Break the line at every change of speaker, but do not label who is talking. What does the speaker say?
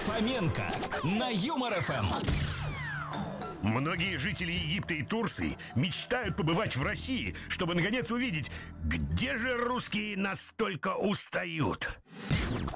Фоменко на Юмор ФМ.
Многие жители Египта и Турции мечтают побывать в России, чтобы наконец увидеть, где же русские настолько устают.